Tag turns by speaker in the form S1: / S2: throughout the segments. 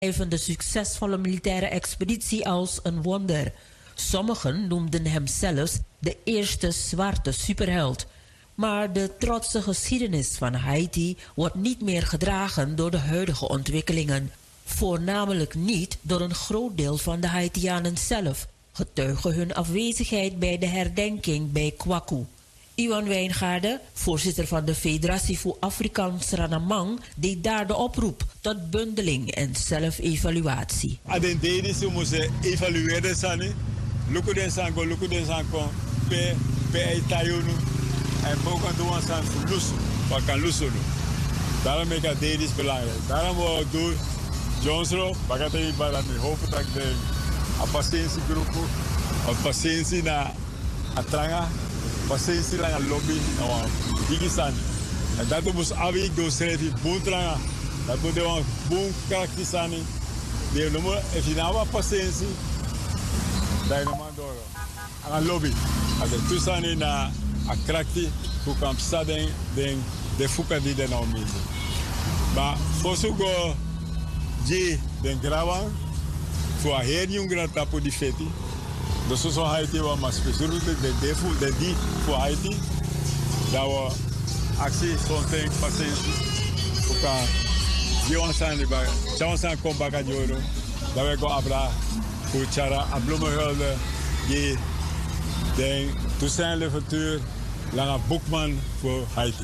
S1: de succesvolle militaire expeditie als een wonder. Sommigen noemden hem zelfs de eerste zwarte superheld. Maar de trotse geschiedenis van Haiti wordt niet meer gedragen door de huidige ontwikkelingen. Voornamelijk niet door een groot deel van de Haitianen zelf, getuige hun afwezigheid bij de herdenking bij Kwaku. Iwan Wijngaarden, voorzitter van de Federatie voor Afrikaans Ranamang, deed daar de oproep tot bundeling en zelfevaluatie.
S2: Aden dedi se moesten evalueren sani, luku den sanko, pe tayonu en bokan doen san lusu, wat kan lusu nu. Daarom is dedi belangrijk. Daarom we doen Johnson, bagate barani hopen dat de patiëntie groepen, of patiëntie na atranga. Pasensi la lobby na digisan. En dat moest avik do schrijven boentranga. Dat moet de boen karaktisani. De noemen efinawa pasensi. Daar noemen door. Aan lobby. Als de toesani na akrakti, hoe kan saden de fuka die de nou mee. Maar voor zo go je den grawan voor heel jong tapo di feti. Dus zo Haiti was maar speciaal de die voor Haiti. Dat we actie zondag patiëntie. Ook aan die ons aan de bag, chance aan kom bagajoro. Dat we gaan abra voor chara ablomerhulde die de Toussaint Louverture lange boekman voor Haiti.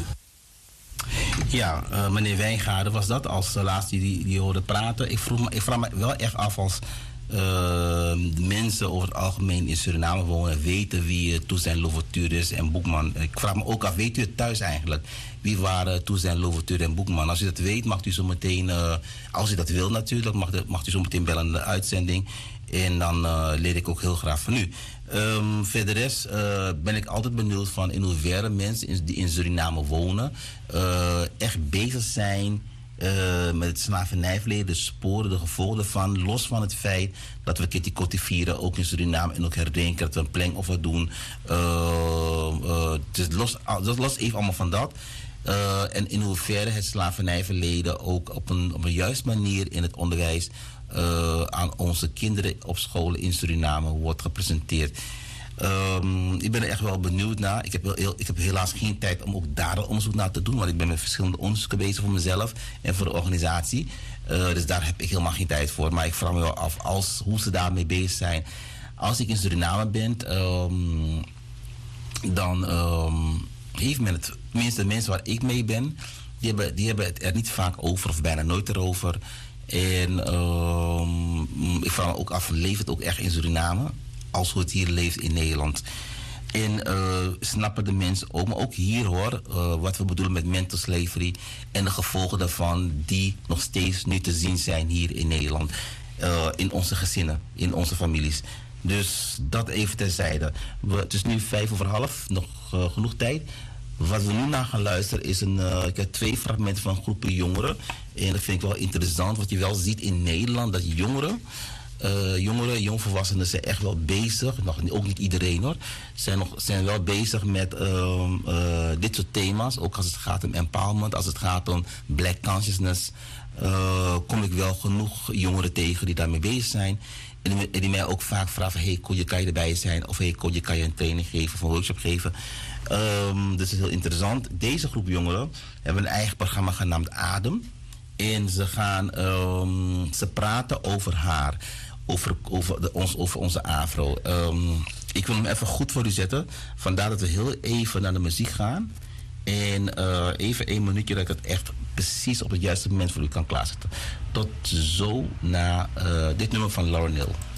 S3: Ja, meneer Wijngaarden was dat als laatste die hoorde praten. Ik vraag me wel echt af als de mensen over het algemeen in Suriname wonen, weten wie Toussaint Louverture is en Boekman. Ik vraag me ook af, weet u het thuis eigenlijk? Wie waren Toussaint Louverture en Boekman? Als u dat weet, mag u zo meteen, als u dat wil natuurlijk, mag u zo meteen bellen naar de uitzending. En dan leer ik ook heel graag van u. Verder ben ik altijd benieuwd van in hoeverre mensen die in Suriname wonen echt bezig zijn met het slavernijverleden, de sporen, de gevolgen ervan, los van het feit dat we Kitty Kotti vieren, ook in Suriname, en ook herdenken dat we een plengoffer doen. Dus los even allemaal van dat. En in hoeverre het slavernijverleden ook op een juiste manier in het onderwijs aan onze kinderen op scholen in Suriname wordt gepresenteerd. Ik ben er echt wel benieuwd naar. Ik heb helaas geen tijd om ook daar onderzoek naar te doen, want ik ben met verschillende onderzoeken bezig voor mezelf en voor de organisatie. Dus daar heb ik helemaal geen tijd voor. Maar ik vraag me wel af hoe ze daarmee bezig zijn. Als ik in Suriname ben, dan heeft men het, tenminste de mensen waar ik mee ben, die hebben het er niet vaak over of bijna nooit erover. En ik vraag me ook af, leeft het ook echt in Suriname? Als hoe het hier leeft in Nederland. En snappen de mensen ook, maar ook hier hoor, wat we bedoelen met mental slavery en de gevolgen daarvan die nog steeds nu te zien zijn hier in Nederland. In onze gezinnen, in onze families. Dus dat even terzijde. Het is nu 5:05, nog genoeg tijd. Wat we nu naar gaan luisteren is ik heb 2 fragmenten van groepen jongeren. En dat vind ik wel interessant, wat je wel ziet in Nederland, dat jongeren, jongvolwassenen zijn echt wel bezig, ook niet iedereen hoor, zijn wel bezig met dit soort thema's. Ook als het gaat om empowerment, als het gaat om black consciousness, kom ik wel genoeg jongeren tegen die daarmee bezig zijn. En die mij ook vaak vragen, hey, kan je erbij zijn? Of hey, kan je een training geven of een workshop geven? Dus dat is heel interessant. Deze groep jongeren hebben een eigen programma genaamd Adem. En ze praten over haar. Over onze afro. Ik wil hem even goed voor u zetten. Vandaar dat we heel even naar de muziek gaan. En even 1 minuutje dat ik het echt precies op het juiste moment voor u kan klaarzetten. Tot zo na dit nummer van Lauryn Hill.